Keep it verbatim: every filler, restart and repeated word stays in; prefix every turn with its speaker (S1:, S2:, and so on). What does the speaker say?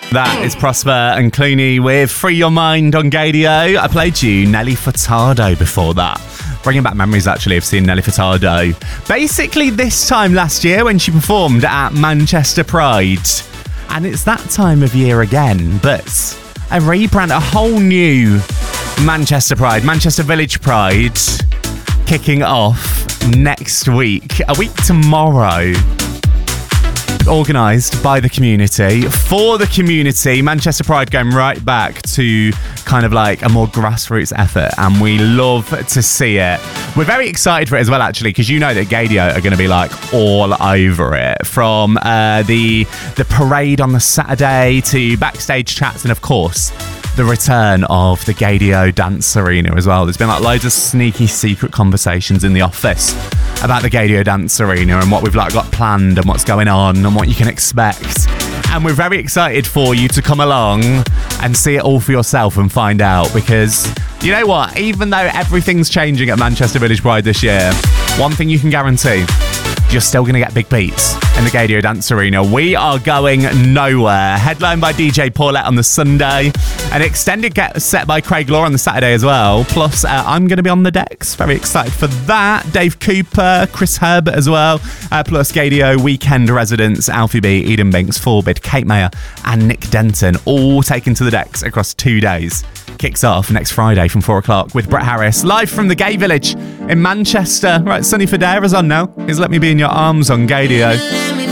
S1: That is Prosper and Clooney with Free Your Mind on Gadio. I played you Nelly Furtado before that. Bringing back memories, actually, of seeing Nelly Furtado. Basically, this time last year when she performed at Manchester Pride. And it's that time of year again, but a rebrand, a whole new Manchester Pride, Manchester Village Pride, kicking off next week, a week tomorrow. Organised by the community, for the community. Manchester Pride going right back to kind of like a more grassroots effort, and we love to see it. We're very excited for it as well, actually, because you know that Gadio are going to be like all over it. From uh, the the parade on the Saturday to backstage chats, and of course the return of the Gadio Dance Arena as well. There's been like loads of sneaky secret conversations in the office about the Gadio Dance Arena and what we've like got planned and what's going on and what you can expect. And we're very excited for you to come along and see it all for yourself and find out, because you know what? Even though everything's changing at Manchester Village Pride this year, one thing you can guarantee, you're still going to get big beats in the Gadio Dance Arena. We are going nowhere. Headlined by D J Paulette on the Sunday. An extended get set by Craig Law on the Saturday as well. Plus, uh, I'm going to be on the decks. Very excited for that. Dave Cooper, Chris Herbert as well. Uh, plus, Gadio weekend residents Alfie B, Eden Binks, Forbid, Kate Mayer and Nick Denton all taken to the decks across two days. Kicks off next Friday from four o'clock with Brett Harris, live from the Gay Village in Manchester. Right, Sunny Fodera's on now. He's Let Me Be In Your Arms on Gadio.